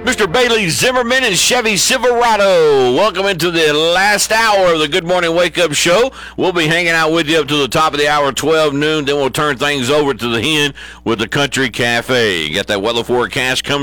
Mr. Bailey Zimmerman and Chevy Silverado. Welcome into the last hour of the Good Morning Wake Up Show. We'll be hanging out with you up to the top of the hour, 12 noon. Then we'll turn things over to the hen with the Country Cafe. You got that weather forecast coming